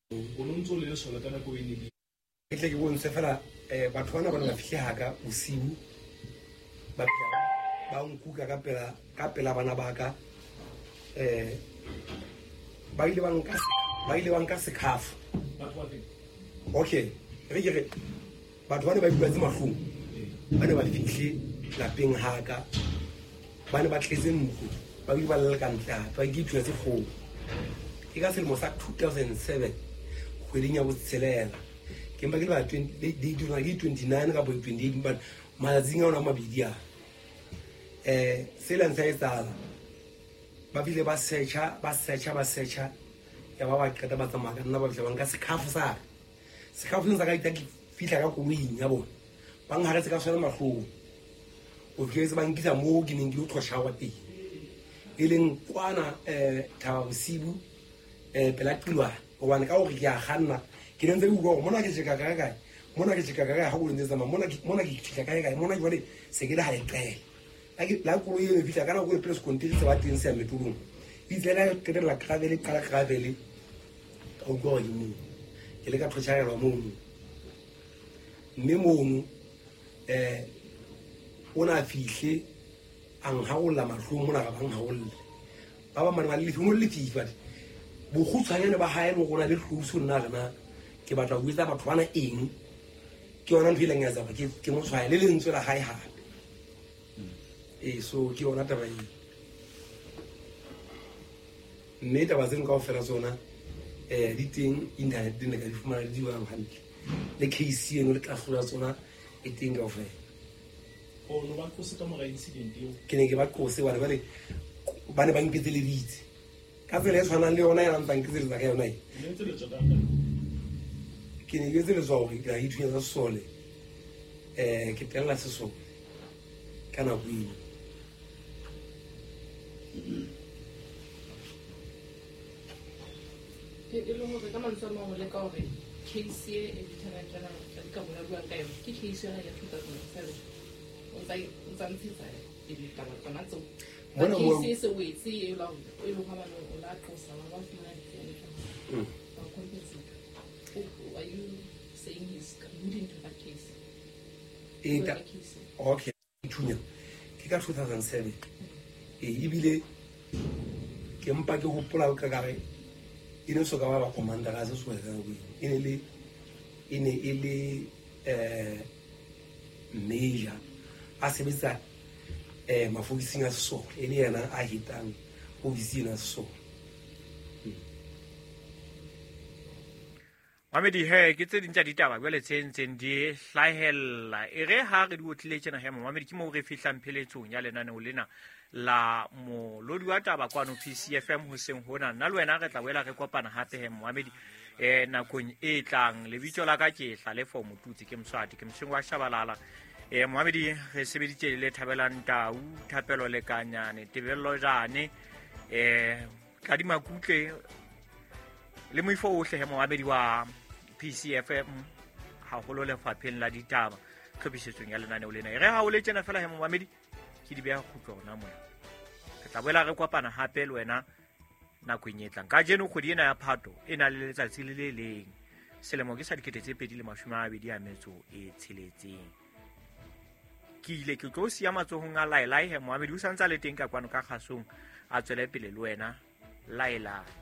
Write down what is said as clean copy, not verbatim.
o ntse le sola kana go ene ke tle ke bontshe fela batho bana ba nna fitlha ka bosiu ba nkuka ka pela bana ba ka ba ile ba nka sekhafu okay re ke re batho bana ba dibetse mahlong ba ne ba fihle lapeng haka ba ne ba tletse ntlo ba ile ba le ka ntla ba gitwa tse go ke ka selemo sa 2007 kgweding ya botshelela ke mpa ke ba 29 ka bo 28 but malatsing a ona mabedi a se la ntse tsala ba bile ba searcha ya ba ba qeta ba tsamaya ka nna ba bile ba nka sekhafu ntse ka itaki fihla ka koloing ya bona ba ngharetse ka sona mahlong o fitlhetse ba nkisa mo ke neng ke o tlhoshawa teng e leng kwana Thaba Bosibu pela Qilwane gobane ka gore ke a ganna ke nentse ke utlwa gore mona ke jeka kae ga go ntse tsama mona ke fitlha kae mona ke bone se ke le ha e qela la koloi e fihla kana go le press control se ba teng se ya metulong itlela ke re la gravel ka o go le mo ke le ka tlhotshaelwa mo mme mono ona fihle ang ha go la mahlong mona ga bang ha go le ba ba mane ba le fimo le fifa bo khutshanyane ba hae mo gona le hlusu nna rena ke batla go itsa batho bana eng ke yona ntho ile ngeza ba ke mo tshwae le lentswe la hae hape so ke yona taba e mme taba tseng ka ofela tsona di teng internet di ne ka di fumana di ba hantle le case eno le tlhahlola tsona e teng ka ofela o no ba kose ka mora incident eo ke ne ke ba kose ba ne ba nketse le ditse ka tsela e tshwanang le yona ya ntse nketse le ka yona e ntse le tsota ke ne ke tsele tswa gore ke a ithunya tsa sole ke tella seso kana buile e lo gore ka mantswe a mangwe le ka gore case e ditshwana jana ka bona bua ka yone ke case ya 2007 o tsa ntshitsa e le ka tsona tso bona mo case se wetse e lo ga bana o la tlosa ba fumana di ba compensate are you saying he's alluding to that case okay ithunya ke ka 2007 ibile ke mpa ke hopola ka gare ine so ka ba commander ga se so ka go ine ile major a sebetsa mafokising a so ene yana a hitang ofisi na so Mamedi he ke tse dintja ditaba bjale tsentseng di hlahella e re ha re di otlile tsena he Mamedi ke mo re fihlang pheletsong ya lenane o lena la molodi wa taba kwano PCFM Hoseng hona nna le wena re tla boela re kopana hape he Mamedi nakong e tlang lebitso la ka ke hla le for motutsi ke Mswati ke Mshengo wa Shabalala Mamedi re sebeditse le Thabelang Tau Thapelo le Kanyane Tebello Jane ka di makutle le moifo ohle he Mamedi wa PCFM ha holo le fapheng la ditaba tlhobisetsong ya lenane o lena re ha o le tsena fela he Mamedi ke di beya khutlona mona ke tla boela re kopana hape le wena nakong e tlang ka jeno kgwedi ena ya Phato e na le letsatsi le le leng selemo ke sa dikete tse 2026 ke ile ke tlo sia matsohong a laelai he Mamedi o santsa le teng ka kwano ka khasong a tswele pele le wena laela